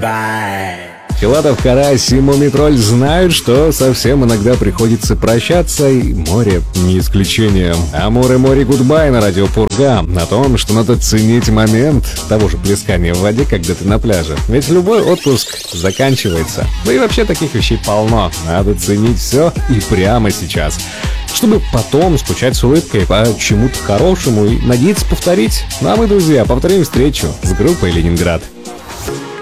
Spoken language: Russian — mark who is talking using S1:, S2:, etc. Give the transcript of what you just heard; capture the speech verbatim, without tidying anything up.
S1: Goodbye.
S2: Филатов, Карась и Мумитроль знают, что совсем иногда приходится прощаться, и море не исключение. Амур и море гудбай на радио Пурга. О том, что надо ценить момент того же плескания в воде, когда ты на пляже. Ведь любой отпуск заканчивается. Да и вообще таких вещей полно. Надо ценить все и прямо сейчас, чтобы потом скучать с улыбкой по чему-то хорошему и надеяться повторить. Ну а мы, друзья, повторим встречу с группой «Ленинград».